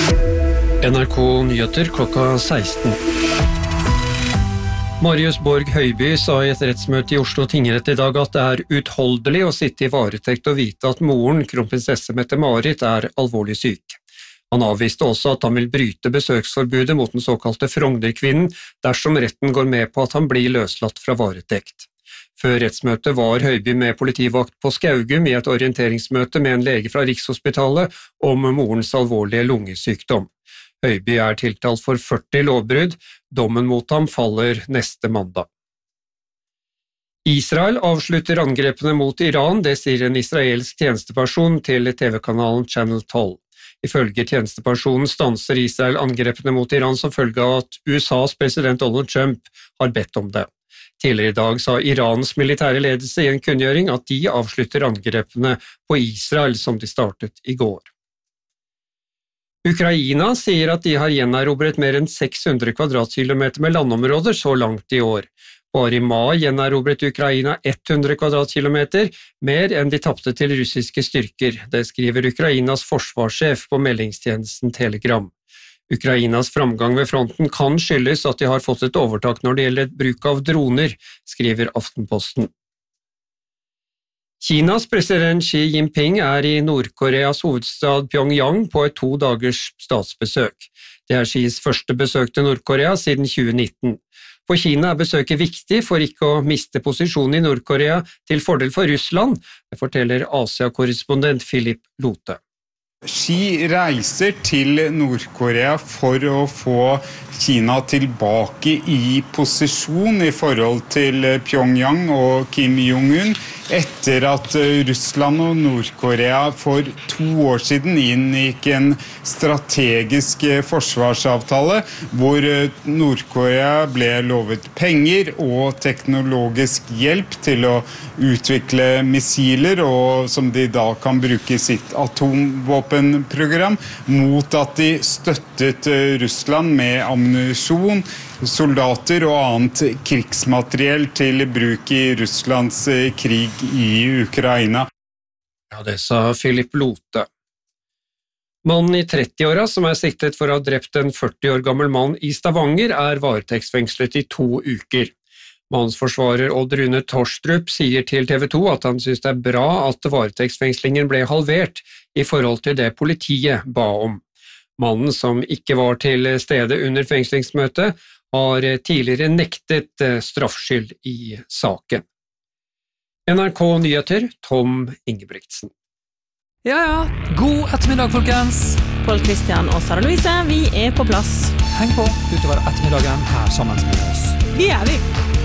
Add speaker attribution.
Speaker 1: NRK Nyheter klokka 16. Marius Borg Høiby sa I et rettsmøte I Oslo tingrett I dag at det utholdelig å sitte I varetekt og vite at moren, kronprinsesse Mette-Marit, alvorlig syk. Han avviste også at han vil bryte besøksforbudet mot den såkalte Frogner-kvinnen dersom retten går med på at han blir løslatt fra varetekt. Før rettsmøtet var Høiby med politivakt på Skaugum I et orienteringsmøte med en lege fra Rikshospitalet om morens alvorlige lungesykdom. Høiby tiltalt for 40 lovbrudd. Dommen mot ham faller neste mandag. Israel avslutter angrepene mot Iran, det sier en israelsk tjenesteperson til TV-kanalen Channel 12. Ifølge tjenestepersonen stanser Israel angrepene mot Iran som følge av at USAs president Donald Trump har bedt om det. Tidligere I dag sa Irans militære ledelse I en kunngjøring at de avslutter angrepene på Israel som de startet I går. Ukraina sier at de har gjenerobret mer enn 600 kvadratkilometer med landområder så langt I år. Bare I mai gjenerobret Ukraina 100 kvadratkilometer, mer enn de tapte til russiske styrker. Det skriver Ukrainas forsvarssjef på meldingstjenesten Telegram. Ukrainas framgang ved fronten kan skyldes at de har fått et overtak når det gjelder bruk av droner, skriver Aftenposten. Kinas president Xi Jinping I Nord-Koreas hovedstad Pyongyang på et 2 dagers statsbesøk. Det Xis første besøk til Nord-Korea siden 2019. For Kina besøket viktig for ikke å miste posisjonen I Nord-Korea til fordel for Russland, det forteller Asia-korrespondent Philip Lote.
Speaker 2: Xi reiser til Nord-Korea for å få Kina tilbake I posisjon I forhold til Pyongyang og Kim Jong-un, etter at Russland og Nord-Korea for 2 år siden inngikk en strategisk forsvarsavtale, hvor Nord-Korea ble lovet penger og teknologisk hjelp til å utvikle missiler, og som de da kan bruke I sitt atomvåpenprogram, mot at de støttet Russland med ammunisjon, soldater og annet krigsmateriell til bruk I Russlands krig I Ukraina.
Speaker 1: Ja, det sa Philip Lote. Mannen I 30-åra som siktet for å ha drept en 40 år gammel mann I Stavanger varetektsfengslet I 2 uker. Mannens forsvarer Odd Rune Torstrup sier til TV 2 at han synes det bra at varetektsfengslingen ble halvert I forhold til det politiet ba om. Mannen som ikke var til stede under fengslingsmøtet har tidligere nektet straffskyld I saken. NRK Nyheter, Tom Ingebrigtsen.
Speaker 3: Ja, god ettermiddag folkens.
Speaker 4: Pål Kristian og Sara Louise, vi på plass.
Speaker 3: Heng på utover ettermiddagen her sammen med oss.
Speaker 4: Vi vi.